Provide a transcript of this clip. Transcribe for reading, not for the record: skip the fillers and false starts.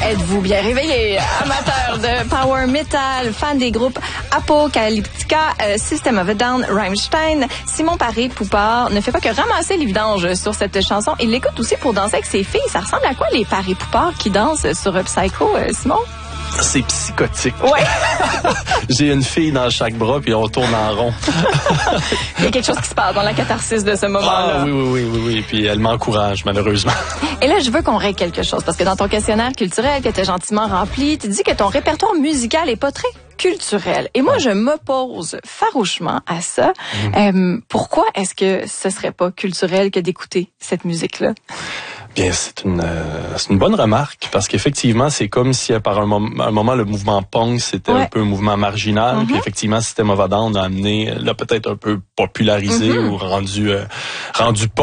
Êtes-vous bien réveillé? Amateur de power metal, fan des groupes Apocalyptica, System of a Down, Rammstein, Simon Paré-Poupard ne fait pas que ramasser les vidanges sur cette chanson. Il l'écoute aussi pour danser avec ses filles. Ça ressemble à quoi les Paré-Poupard qui dansent sur Psycho, Simon? C'est psychotique. Ouais. J'ai une fille dans chaque bras puis on tourne en rond. Il y a quelque chose qui se passe dans la catharsis de ce moment-là. Ah oui. Puis elle m'encourage, malheureusement. Et là, je veux qu'on règle quelque chose parce que dans ton questionnaire culturel que tu as gentiment rempli, tu dis que ton répertoire musical est pas très culturel. Et moi, je m'oppose farouchement à ça. Pourquoi est-ce que ce serait pas culturel que d'écouter cette musique-là? Bien, c'est une bonne remarque parce qu'effectivement, c'est comme si par un moment le mouvement punk c'était un peu un mouvement marginal, puis effectivement System of a Down a amené, l'a peut-être un peu popularisé ou rendu pop.